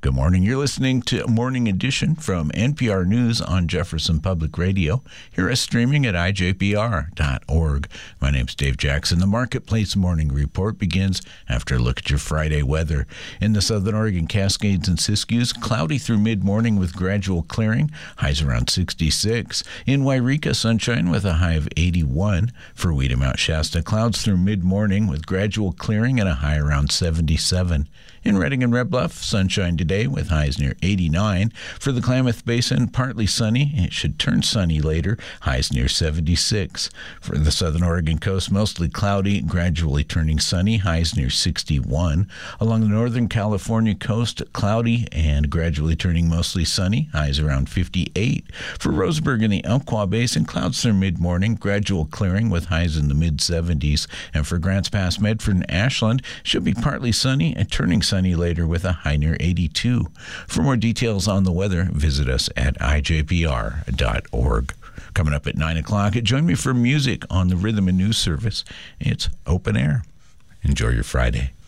Good morning. You're listening to Morning Edition from NPR News on Jefferson Public Radio. Hear us streaming at ijpr.org. My name's Dave Jackson. The Marketplace Morning Report begins after a look at your Friday weather. In the Southern Oregon Cascades and Siskiyous, cloudy through mid-morning with gradual clearing, highs around 66. In Wairika, sunshine with a high of 81. For Ouida Mount Shasta, clouds through mid-morning with gradual clearing and a high around 77. In Redding and Red Bluff, sunshine today with highs near 89. For the Klamath Basin, partly sunny. It should turn sunny later, highs near 76. For the Southern Oregon coast, mostly cloudy, gradually turning sunny, highs near 61. Along the Northern California coast, cloudy and gradually turning mostly sunny, highs around 58. For Roseburg and the Umpqua Basin, clouds through mid-morning, gradual clearing with highs in the mid-70s. And for Grants Pass, Medford, and Ashland, should be partly sunny and turning sunny later with a high near 82. For more details on the weather, visit us at ijpr.org. Coming up at 9 o'clock, join me for music on the Rhythm and News Service. It's Open Air. Enjoy your Friday.